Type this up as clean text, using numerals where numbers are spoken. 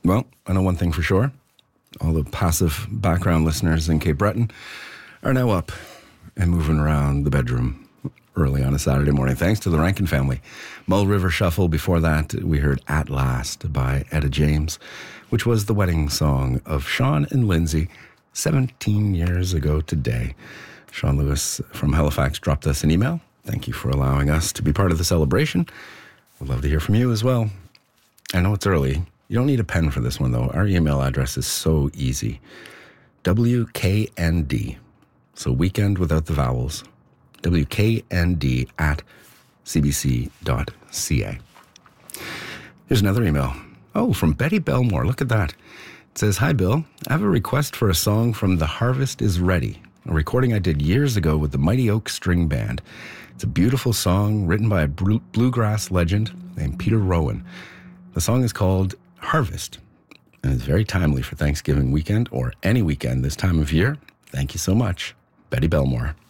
Well, I know one thing for sure. All the passive background listeners in Cape Breton are now up and moving around the bedroom early on a Saturday morning, thanks to the Rankin family. Mull River Shuffle. Before that, we heard At Last by Etta James, which was the wedding song of Sean and Lindsay 17 years ago today. Sean Lewis from Halifax dropped us an email. Thank you for allowing us to be part of the celebration. We'd love to hear from you as well. I know it's early. You don't need a pen for this one, though. Our email address is so easy. WKND. So weekend without the vowels. WKND at cbc.ca. Here's another email. Oh, from Betty Belmore. Look at that. It says, Hi, Bill. I have a request for a song from The Harvest is Ready, a recording I did years ago with the Mighty Oak String Band. It's a beautiful song written by a bluegrass legend named Peter Rowan. The song is called Harvest, and it's very timely for Thanksgiving weekend or any weekend this time of year. Thank you so much, Betty Belmore.